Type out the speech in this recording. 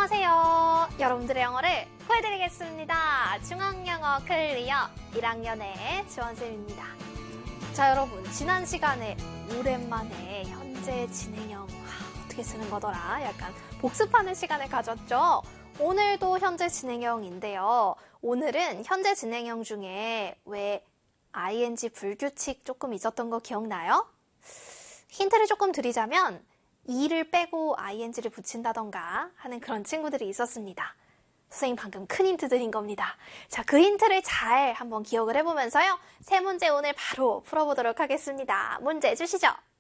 안녕하세요. 여러분들의 영어를 구해드리겠습니다. 중앙영어 클리어 1학년의 지원쌤입니다. 자, 여러분, 지난 시간에 오랜만에 현재 진행형 어떻게 쓰는 거더라? 약간 복습하는 시간을 가졌죠? 오늘도 현재 진행형인데요. 오늘은 현재 진행형 중에 왜 ing 불규칙 조금 있었던 거 기억나요? 힌트를 조금 드리자면 e를 빼고 ing를 붙인다던가 하는 그런 친구들이 있었습니다. 선생님 방금 큰 힌트 드린 겁니다. 자, 그 힌트를 잘 한번 기억을 해보면서요. 세 문제 오늘 바로 풀어보도록 하겠습니다. 문제 주시죠.